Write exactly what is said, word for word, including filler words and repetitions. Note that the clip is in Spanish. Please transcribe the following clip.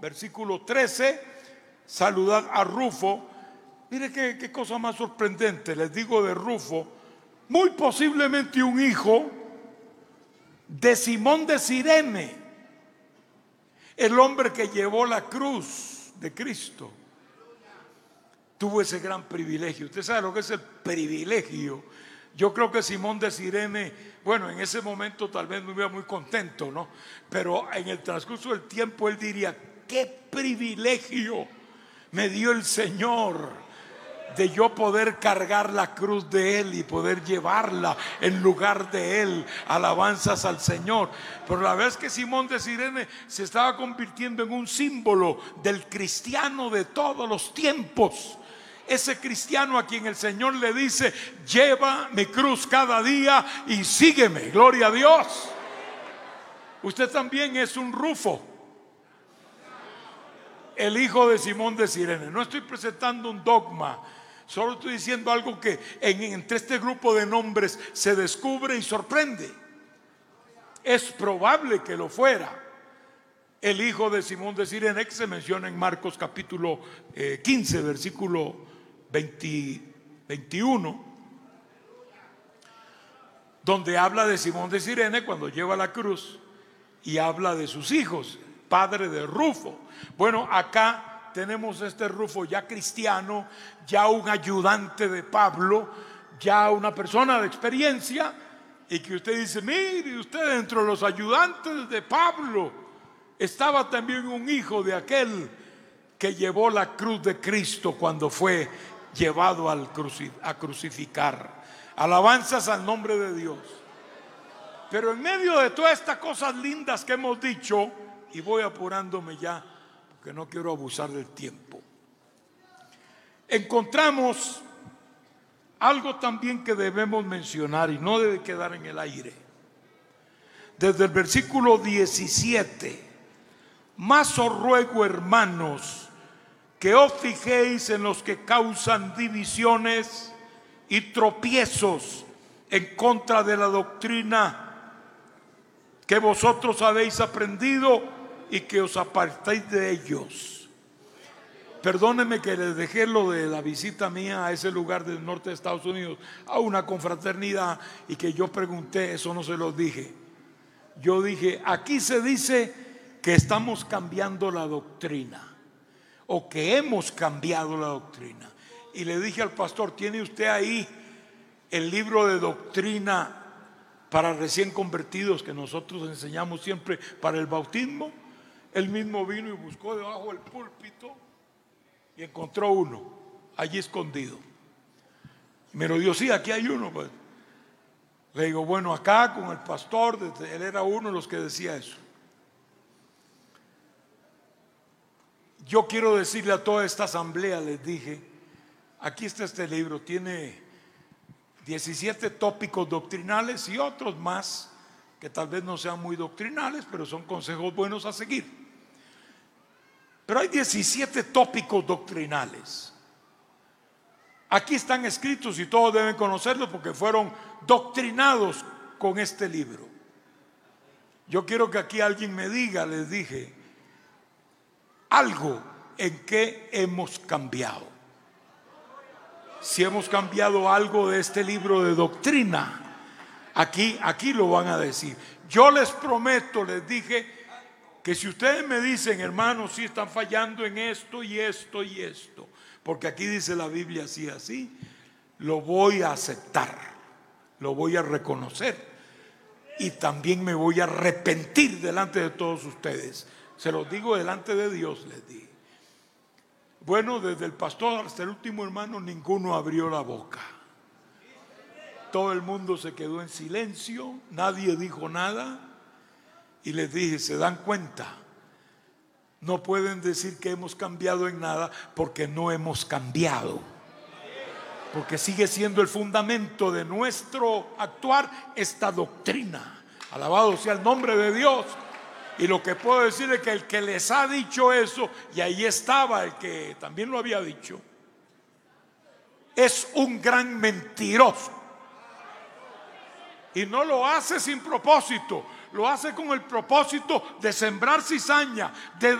versículo trece, saludad a Rufo. Mire qué, qué cosa más sorprendente, les digo de Rufo, muy posiblemente un hijo de Simón de Cirene, el hombre que llevó la cruz de Cristo. Tuvo ese gran privilegio. Usted sabe lo que es el privilegio. Yo creo que Simón de Cirene, bueno, en ese momento tal vez no iba muy contento, ¿no? Pero en el transcurso del tiempo él diría: qué privilegio me dio el Señor de yo poder cargar la cruz de Él y poder llevarla en lugar de Él. Alabanzas al Señor. Pero la verdad es que Simón de Cirene se estaba convirtiendo en un símbolo del cristiano de todos los tiempos. Ese cristiano a quien el Señor le dice: lleva mi cruz cada día y sígueme. Gloria a Dios. Usted también es un Rufo, el hijo de Simón de Cirene. No estoy presentando un dogma, solo estoy diciendo algo que en, entre este grupo de nombres se descubre y sorprende. Es probable que lo fuera el hijo de Simón de Cirene, que se menciona en Marcos capítulo eh, quince, versículo veinte, veintiuno, donde habla de Simón de Cirene cuando lleva la cruz y habla de sus hijos, padre de Rufo. Bueno, acá tenemos este Rufo ya cristiano, ya un ayudante de Pablo, ya una persona de experiencia, y que usted dice: mire usted, dentro de los ayudantes de Pablo estaba también un hijo de aquel que llevó la cruz de Cristo cuando fue llevado al cruci- a crucificar. Alabanzas al nombre de Dios. Pero en medio de todas estas cosas lindas que hemos dicho, y voy apurándome ya porque no quiero abusar del tiempo, encontramos algo también que debemos mencionar y no debe quedar en el aire. Desde el versículo diecisiete: más os ruego, hermanos, que os fijéis en los que causan divisiones y tropiezos en contra de la doctrina que vosotros habéis aprendido y que os apartéis de ellos. Perdónenme que les dejé lo de la visita mía a ese lugar del norte de Estados Unidos, a una confraternidad, y que yo pregunté, eso no se los dije. Yo dije: aquí se dice que estamos cambiando la doctrina, o que hemos cambiado la doctrina. Y le dije al pastor: ¿tiene usted ahí el libro de doctrina para recién convertidos que nosotros enseñamos siempre para el bautismo? Él mismo vino y buscó debajo del púlpito y encontró uno allí escondido. Me lo dio: sí, aquí hay uno. Pues le digo: bueno, acá con el pastor, él era uno de los que decía eso. Yo quiero decirle a toda esta asamblea, les dije: aquí está este libro, tiene diecisiete tópicos doctrinales y otros más que tal vez no sean muy doctrinales, pero son consejos buenos a seguir. Pero hay diecisiete tópicos doctrinales. Aquí están escritos y todos deben conocerlos porque fueron doctrinados con este libro. Yo quiero que aquí alguien me diga, les dije, algo en que hemos cambiado. Si hemos cambiado algo de este libro de doctrina, aquí, aquí lo van a decir. Yo les prometo, les dije, que si ustedes me dicen: hermanos, sí están fallando en esto y esto y esto, porque aquí dice la Biblia así, así, lo voy a aceptar, lo voy a reconocer y también me voy a arrepentir delante de todos ustedes. Se los digo delante de Dios, les dije. Bueno, desde el pastor hasta el último hermano, ninguno abrió la boca. Todo el mundo se quedó en silencio, nadie dijo nada. Y les dije: ¿se dan cuenta? No pueden decir que hemos cambiado en nada, porque no hemos cambiado. Porque sigue siendo el fundamento de nuestro actuar esta doctrina. Alabado sea el nombre de Dios. Y lo que puedo decir es que el que les ha dicho eso, y ahí estaba el que también lo había dicho, es un gran mentiroso. Y no lo hace sin propósito, lo hace con el propósito de sembrar cizaña, de